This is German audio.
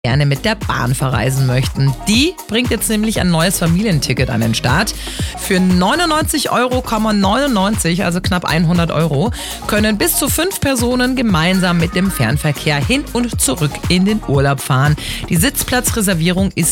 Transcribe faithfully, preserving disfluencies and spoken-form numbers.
gerne mit der Bahn verreisen möchten. Die bringt jetzt nämlich ein neues Familienticket an den Start. Für neunundneunzig Euro neunundneunzig, also knapp hundert Euro, können bis zu fünf Personen gemeinsam mit dem Fernverkehr hin und zurück in den Urlaub fahren. Die Sitzplatzreservierung ist